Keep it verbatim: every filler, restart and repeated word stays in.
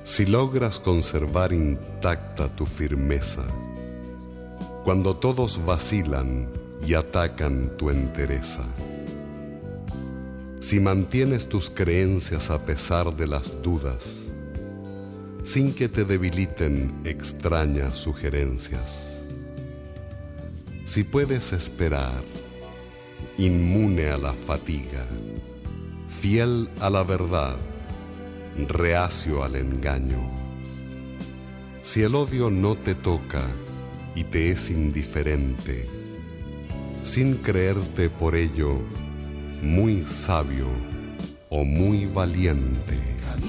Si logras conservar intacta tu firmeza, cuando todos vacilan y atacan tu entereza, si mantienes tus creencias a pesar de las dudas, sin que te debiliten extrañas sugerencias, si puedes esperar, inmune a la fatiga, fiel a la verdad, reacio al engaño, si el odio no te toca y te es indiferente, sin creerte por ello muy sabio o muy valiente,